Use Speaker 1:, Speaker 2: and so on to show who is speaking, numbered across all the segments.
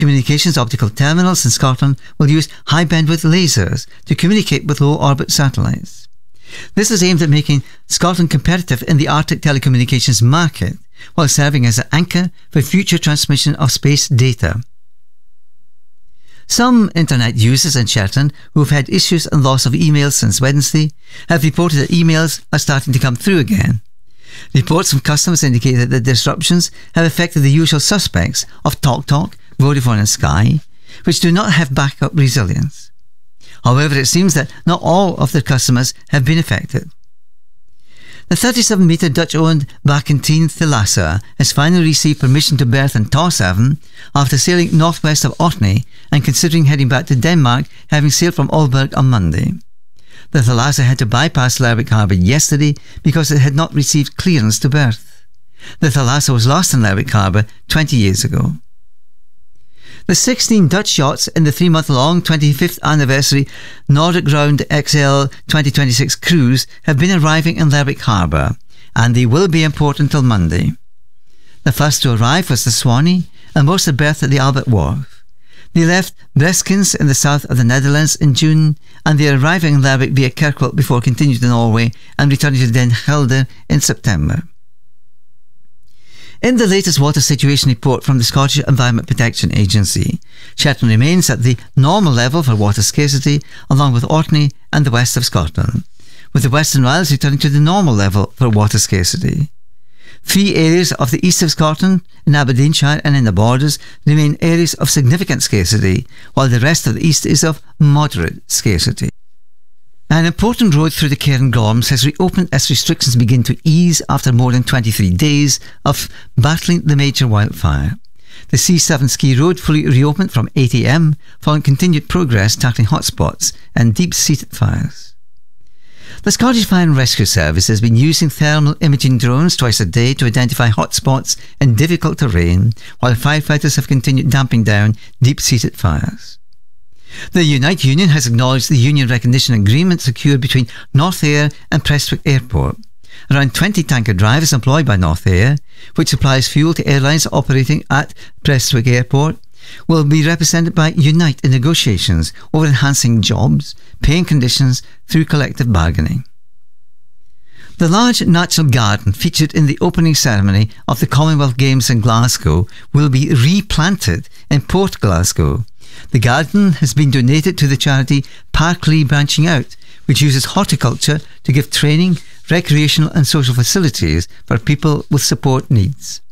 Speaker 1: Communications optical terminals in Scotland will use high-bandwidth lasers to communicate with low-orbit satellites. This is aimed at making Scotland competitive in the Arctic telecommunications market, while serving as an anchor for future transmission of space data. Some internet users in Shetland who have had issues and loss of emails since Wednesday have reported that emails are starting to come through again. Reports from customers indicate that the disruptions have affected the usual suspects of TalkTalk, Vodafone and Sky, which do not have backup resilience. However, it seems that not all of their customers have been affected. The 37-metre Dutch-owned Bakentien Thalassa has finally received permission to berth in Tórshavn after sailing northwest of Orkney and considering heading back to Denmark, having sailed from Aalborg on Monday. The Thalassa had to bypass Lerwick Harbour yesterday because it had not received clearance to berth. The Thalassa was lost in Lerwick Harbour 20 years ago. The 16 Dutch yachts in the 3-month-long 25th anniversary Nordic Round XL 2026 cruise have been arriving in Lerwick Harbour, and they will be in port until Monday. The first to arrive was the Swanee, and most had berthed at the Albert Wharf. They left Breskens in the south of the Netherlands in June, and they are arriving in Lerwick via Kirkwall before continuing to Norway and returning to Den Helder in September. In the latest water situation report from the Scottish Environment Protection Agency, Shetland remains at the normal level for water scarcity, along with Orkney and the west of Scotland, with the Western Isles returning to the normal level for water scarcity. 3 areas of the east of Scotland, in Aberdeenshire and in the Borders, remain areas of significant scarcity, while the rest of the east is of moderate scarcity. An important road through the Cairngorms has reopened as restrictions begin to ease after more than 23 days of battling the major wildfire. The C7 ski road fully reopened from 8 a.m, following continued progress tackling hotspots and deep-seated fires. The Scottish Fire and Rescue Service has been using thermal imaging drones twice a day to identify hotspots in difficult terrain, while firefighters have continued damping down deep-seated fires. The Unite Union has acknowledged the union recognition agreement secured between Northair and Prestwick Airport. Around 20 tanker drivers employed by Northair, which supplies fuel to airlines operating at Prestwick Airport, will be represented by Unite in negotiations over enhancing jobs, pay and conditions through collective bargaining. The large natural garden featured in the opening ceremony of the Commonwealth Games in Glasgow will be replanted in Port Glasgow. The garden has been donated to the charity Parklea Branching Out, which uses horticulture to give training, recreational and social facilities for people with support needs.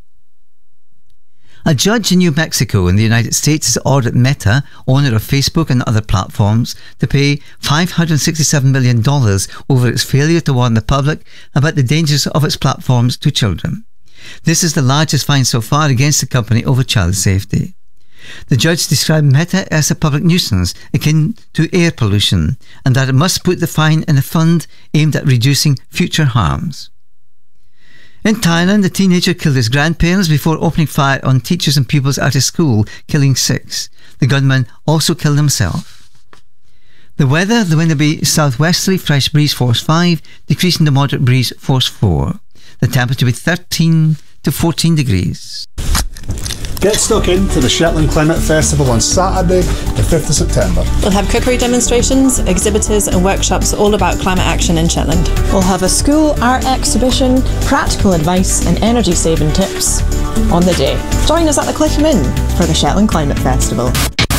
Speaker 1: A judge in New Mexico in the United States has ordered Meta, owner of Facebook and other platforms, to pay $567 million over its failure to warn the public about the dangers of its platforms to children. This is the largest fine so far against the company over child safety. The judge described Meta as a public nuisance akin to air pollution, and that it must put the fine in a fund aimed at reducing future harms. In Thailand, a teenager killed his grandparents before opening fire on teachers and pupils at his school, killing 6. The gunman also killed himself. The weather, the wind will be southwesterly, fresh breeze force 5, decreasing to moderate breeze force 4. The temperature will be 13 to 14 degrees.
Speaker 2: Get stuck into the Shetland Climate Festival on Saturday, the 5th of September.
Speaker 3: We'll have cookery demonstrations, exhibitors and workshops all about climate action in Shetland.
Speaker 4: We'll have a school art exhibition, practical advice and energy saving tips on the day. Join us at the Clifton Inn for the Shetland Climate Festival.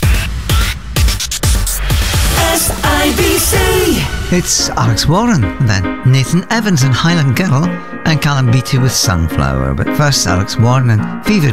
Speaker 1: SIBC! It's Alex Warren, then Nathan Evans and Highland Girl, and Callum Beattie with Sunflower. But first, Alex Warren and Fever